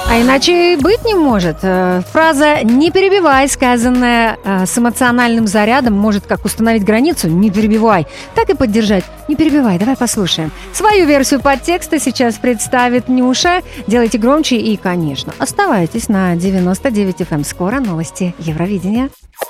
А иначе быть не может. Фраза «не перебивай», сказанная с эмоциональным зарядом, может как установить границу «не перебивай», так и поддержать «не перебивай». Давай послушаем. Свою версию подтекста сейчас представит Нюша. Делайте громче и, конечно, оставайтесь на 99 FM. Скоро новости Евровидения.